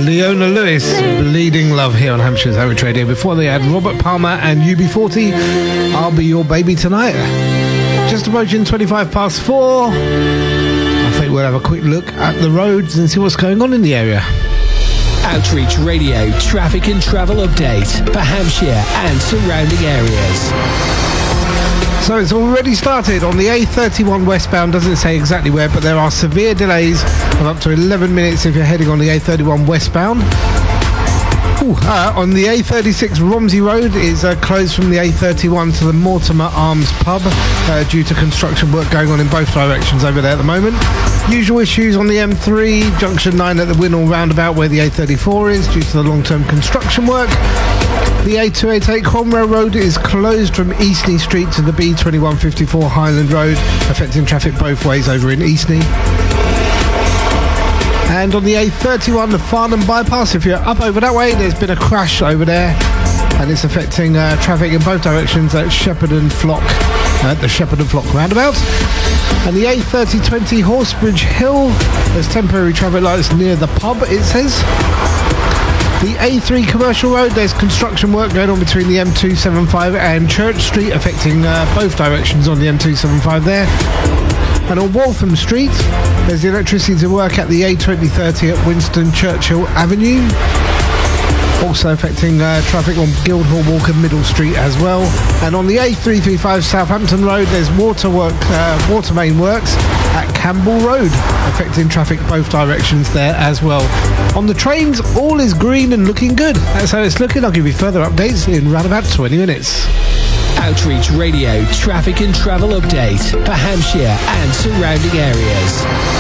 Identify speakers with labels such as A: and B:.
A: Leona Lewis, Bleeding Love here on Hampshire's Outreach Radio. Before they had Robert Palmer and UB40, I'll Be Your Baby Tonight. Just approaching 25 past 4. I think we'll have a quick look at the roads and see what's going on in the area.
B: Outreach Radio traffic and travel update for Hampshire and surrounding areas.
A: So it's already started on the A31 westbound, doesn't say exactly where, but there are severe delays of up to 11 minutes if you're heading on the A31 westbound. On the A36 Romsey Road is closed from the A31 to the Mortimer Arms pub due to construction work going on in both directions over there at the moment. Usual issues on the M3, junction 9 at the Winnall roundabout where the A34 is due to the long-term construction work. The A288 Cromwell Road is closed from Eastney Street to the B2154 Highland Road, affecting traffic both ways over in Eastney. And on the A31, the Farnham Bypass, if you're up over that way, there's been a crash over there, and it's affecting traffic in both directions at Shepperton Flock, the Shepperton Flock roundabout. And the A3020 Horsebridge Hill, there's temporary traffic lights near the pub, it says. The A3 Commercial Road, there's construction work going on between the M275 and Church Street, affecting both directions on the M275 there. And on Waltham Street, there's the electricity work at the A2030 at Winston Churchill Avenue, also affecting traffic on Guildhall Walk and Middle Street as well. And on the A335 Southampton Road, there's water main works at Campbell Road, affecting traffic both directions there as well. On the trains, all is green and looking good. That's how it's looking. I'll give you further updates in around about 20 minutes.
B: Outreach Radio traffic and travel update for Hampshire and surrounding areas.